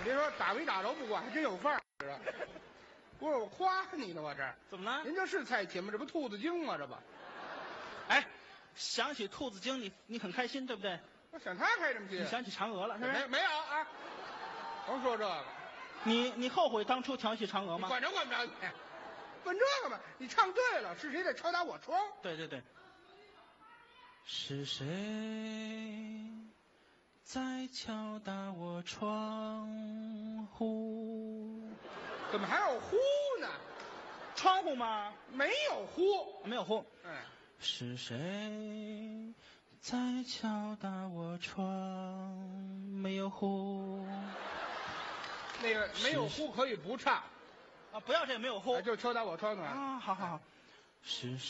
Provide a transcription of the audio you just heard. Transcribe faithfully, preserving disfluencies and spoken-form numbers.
你别说打没打着不管，还真有范儿。是吧不是我夸你呢，我这怎么了？ 您这是菜品吗？这不兔子精吗？这不， 哎，想起兔子精，你你很开心，对不对？ 我想他开什么心？ 你想起嫦娥了，是不没是？ 没有啊？甭说这个， 你你后悔当初调戏嫦娥吗？ 你管着管不着你？问这个吧，你唱对了，是谁在敲打我窗？ 对对对。是谁在敲打我窗户？ 怎么还有呼呢？ 窗户吗？ 没有呼， 没有呼。 哎， 是谁在敲打我窗？没有呼。 那个没有呼可以不唱， 啊，不要这个没有呼啊就敲打我窗的。 啊！好好好，是